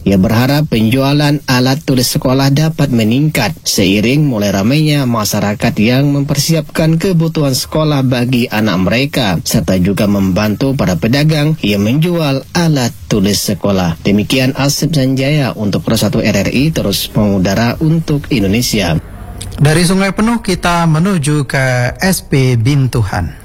Ia berharap penjualan alat tulis sekolah dapat meningkat seiring mulai ramainya masyarakat yang mempersiapkan kebutuhan sekolah bagi anak mereka, serta juga membantu para pedagang yang menjual alat tulis sekolah. Demikian Asep Sanjaya untuk Pro 1 RRI terus mengudara untuk Indonesia. Dari Sungai Penuh kita menuju ke SP Bintuhan.